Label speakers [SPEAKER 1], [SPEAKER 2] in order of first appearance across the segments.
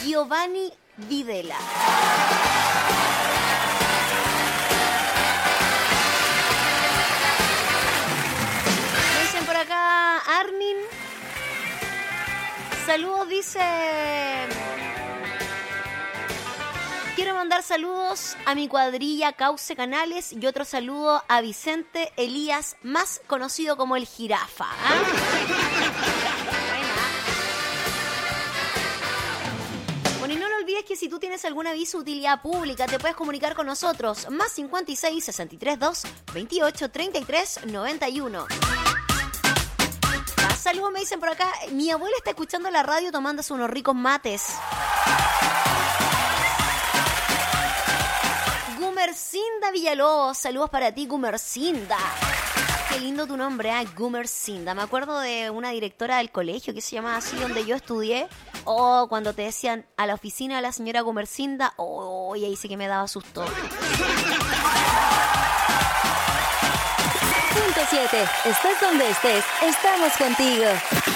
[SPEAKER 1] Giovanni Videla. Me dicen por acá, Armin. Saludos, dice... Quiero mandar saludos a mi cuadrilla Cauce Canales y otro saludo a Vicente Elías, más conocido como el Jirafa. Bueno, y no lo olvides que si tú tienes algún aviso de utilidad pública, te puedes comunicar con nosotros. Más 56 63 2 28 33 91. Saludos, me dicen por acá. Mi abuela está escuchando la radio tomándose unos ricos mates. Gumercinda Villalobos, saludos para ti, Gumercinda. Qué lindo tu nombre, Gumercinda. Me acuerdo de una directora del colegio que se llamaba así, donde yo estudié. Cuando te decían a la oficina de la señora Gumercinda, y ahí sí que me daba susto.
[SPEAKER 2] Punto 7. Estés donde estés, estamos contigo.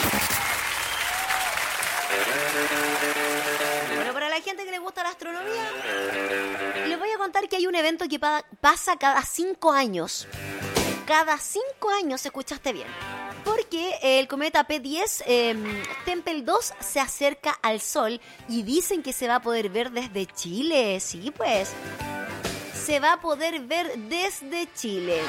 [SPEAKER 1] Bueno, para la gente que le gusta la astronomía, les voy a contar que hay un evento que pasa cada 5 años. Cada 5 años, escuchaste bien. Porque el cometa P10 Tempel 2 se acerca al Sol y dicen que se va a poder ver desde Chile. Sí, pues. Se va a poder ver desde Chile.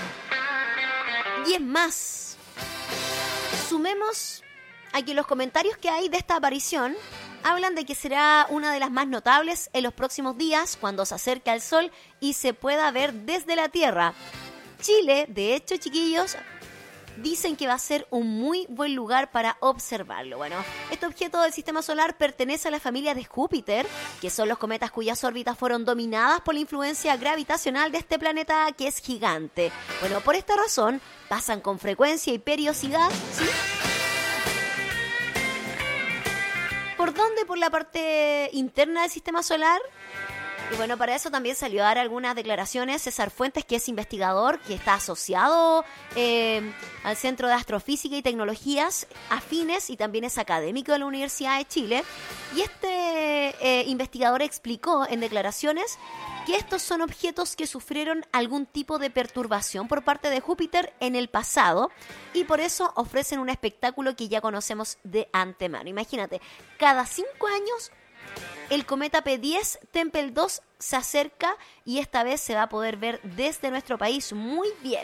[SPEAKER 1] Y es más, sumemos a que los comentarios que hay de esta aparición hablan de que será una de las más notables en los próximos días cuando se acerque al Sol y se pueda ver desde la Tierra. Chile, de hecho, chiquillos, dicen que va a ser un muy buen lugar para observarlo. Bueno, este objeto del sistema solar pertenece a la familia de Júpiter, que son los cometas cuyas órbitas fueron dominadas por la influencia gravitacional de este planeta que es gigante. Bueno, por esta razón, pasan con frecuencia y periodicidad, ¿sí? ¿Por dónde? Por la parte interna del sistema solar. Y bueno, para eso también salió a dar algunas declaraciones César Fuentes, que es investigador, que está asociado al Centro de Astrofísica y Tecnologías Afines y también es académico de la Universidad de Chile. Y este investigador explicó en declaraciones que estos son objetos que sufrieron algún tipo de perturbación por parte de Júpiter en el pasado y por eso ofrecen un espectáculo que ya conocemos de antemano. Imagínate, cada 5 años el cometa P10 Tempel 2 se acerca y esta vez se va a poder ver desde nuestro país muy bien.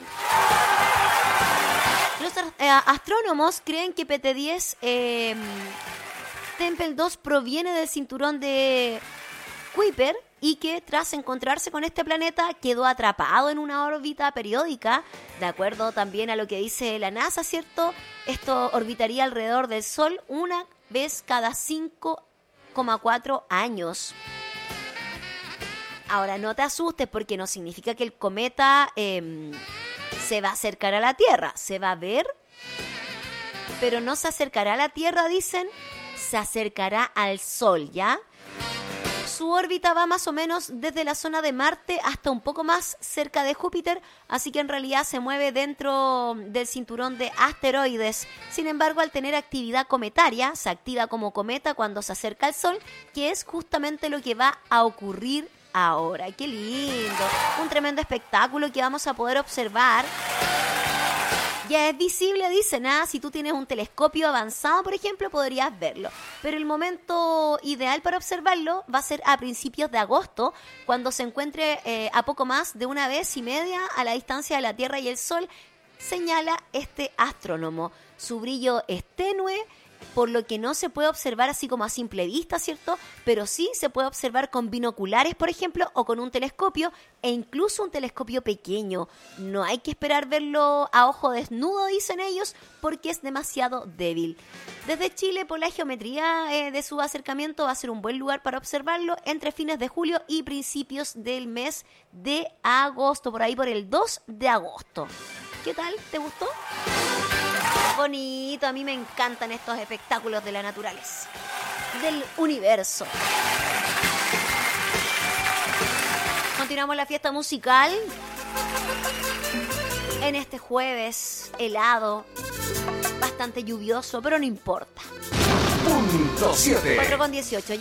[SPEAKER 1] Los astrónomos creen que PT10 Tempel 2 proviene del cinturón de Kuiper y que tras encontrarse con este planeta quedó atrapado en una órbita periódica, de acuerdo también a lo que dice la NASA, ¿cierto? Esto orbitaría alrededor del Sol una vez cada 5,4 años. Ahora, no te asustes porque no significa que el cometa se va a acercar a la Tierra. Se va a ver, pero no se acercará a la Tierra, dicen. Se acercará al Sol, ¿ya? Su órbita va más o menos desde la zona de Marte hasta un poco más cerca de Júpiter, así que en realidad se mueve dentro del cinturón de asteroides. Sin embargo, al tener actividad cometaria, se activa como cometa cuando se acerca al Sol, que es justamente lo que va a ocurrir ahora. ¡Qué lindo! Un tremendo espectáculo que vamos a poder observar. Ya es visible, dicen, si tú tienes un telescopio avanzado, por ejemplo, podrías verlo. Pero el momento ideal para observarlo va a ser a principios de agosto, cuando se encuentre a poco más de 1,5 veces a la distancia de la Tierra y el Sol, señala este astrónomo. Su brillo es tenue, por lo que no se puede observar así como a simple vista, ¿cierto? Pero sí se puede observar con binoculares, por ejemplo, o con un telescopio, e incluso un telescopio pequeño. No hay que esperar verlo a ojo desnudo, dicen ellos, porque es demasiado débil. Desde Chile, por la geometría de su acercamiento, va a ser un buen lugar para observarlo entre fines de julio y principios del mes de agosto, por ahí por el 2 de agosto. ¿Qué tal? ¿Te gustó? Bonito, a mí me encantan estos espectáculos de la naturaleza, del universo. Continuamos la fiesta musical en este jueves helado, bastante lluvioso, pero no importa.
[SPEAKER 3] Punto 7.
[SPEAKER 1] 4:18.